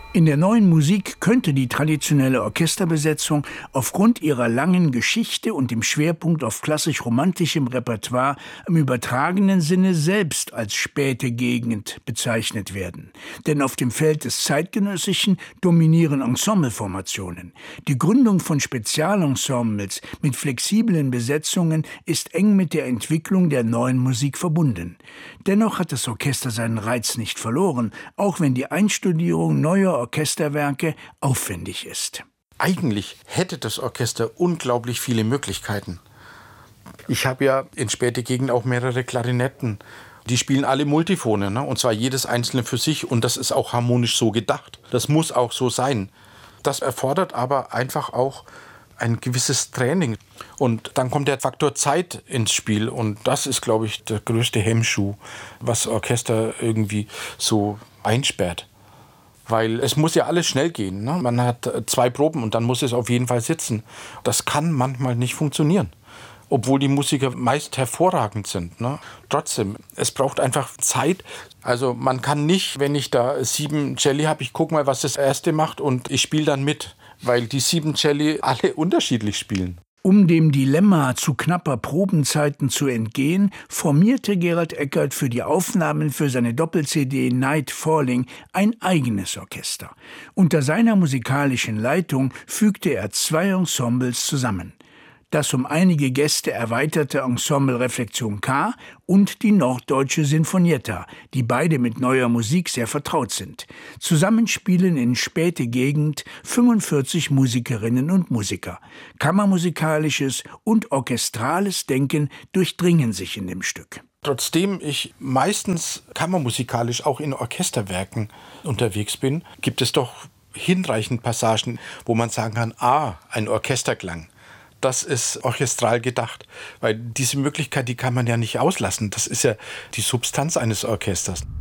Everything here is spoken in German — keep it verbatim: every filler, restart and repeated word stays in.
In der Neuen Musik könnte die traditionelle Orchesterbesetzung aufgrund ihrer langen Geschichte und dem Schwerpunkt auf klassisch-romantischem Repertoire im übertragenen Sinne selbst als späte Gegend bezeichnet werden. Denn auf dem Feld des Zeitgenössischen dominieren Ensembleformationen. Die Gründung von Spezialensembles mit flexiblen Besetzungen ist eng mit der Entwicklung der Neuen Musik verbunden. Dennoch hat das Orchester seinen Reiz nicht verloren, auch wenn die Einstudierung neuer Orchesterwerke aufwendig ist. Eigentlich hätte das Orchester unglaublich viele Möglichkeiten. Ich habe ja in späte Gegend auch mehrere Klarinetten. Die spielen alle Multiphone, ne? Und zwar jedes einzelne für sich. Und das ist auch harmonisch so gedacht. Das muss auch so sein. Das erfordert aber einfach auch ein gewisses Training. Und dann kommt der Faktor Zeit ins Spiel. Und das ist, glaube ich, der größte Hemmschuh, was Orchester irgendwie so einsperrt. Weil es muss ja alles schnell gehen. Ne? Man hat zwei Proben und dann muss es auf jeden Fall sitzen. Das kann manchmal nicht funktionieren. Obwohl die Musiker meist hervorragend sind. Ne? Trotzdem, es braucht einfach Zeit. Also man kann nicht, wenn ich da sieben Celli habe, ich gucke mal, was das erste macht und ich spiele dann mit. Weil die sieben Celli alle unterschiedlich spielen. Um dem Dilemma zu knapper Probenzeiten zu entgehen, formierte Gerald Eckert für die Aufnahmen für seine Doppel-C D Night Falling ein eigenes Orchester. Unter seiner musikalischen Leitung fügte er zwei Ensembles zusammen. Das um einige Gäste erweiterte Ensemble Reflexion K und die Norddeutsche Sinfonietta, die beide mit neuer Musik sehr vertraut sind. Zusammen spielen in späte Gegend fünfundvierzig Musikerinnen und Musiker. Kammermusikalisches und orchestrales Denken durchdringen sich in dem Stück. Trotzdem ich meistens kammermusikalisch auch in Orchesterwerken unterwegs bin, gibt es doch hinreichend Passagen, wo man sagen kann, ah, ein Orchesterklang. Das ist orchestral gedacht, weil diese Möglichkeit, die kann man ja nicht auslassen. Das ist ja die Substanz eines Orchesters.